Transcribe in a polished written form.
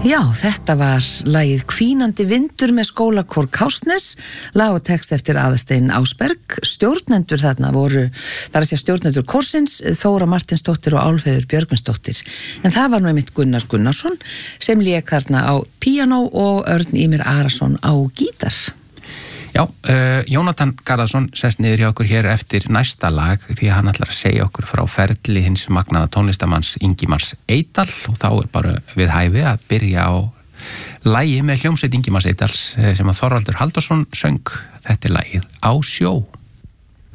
Já, þetta var lagið Hvínandi vindur með skólakór Kársnes, lag og text eftir Aðalstein Ásberg. Stjórnendur þarna voru, þar að segja stjórnendur kórsins, Þóra Martinsdóttir og Álfheiður Björgvinsdóttir. En það var nú einmitt Gunnar Gunnarsson sem lék þarna á píanó og Örn Ýmir Arason á gítar. Já, Jónatan Garðarsson sest niður hjá okkur hér eftir næsta lag því að hann ætlar að segja okkur frá ferli hins magnaða tónlistamanns Ingimars Eydal og þá bara við hæfi að byrja á lagi með hljómsveit Ingimars Eydals sem að Þorvaldur Halldórsson söng. Þetta lagið Á sjó.